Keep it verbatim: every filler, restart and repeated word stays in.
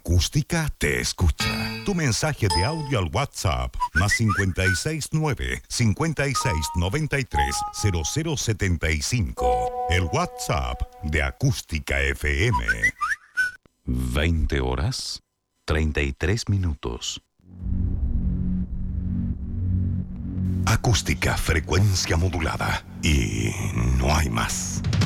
Acústica te escucha. Tu mensaje de audio al WhatsApp más cincuenta y seis nueve, cincuenta y seis noventa y tres, cero cero setenta y cinco. El WhatsApp de Acústica F M. veinte horas, treinta y tres minutos. Acústica, frecuencia modulada. Y no hay más.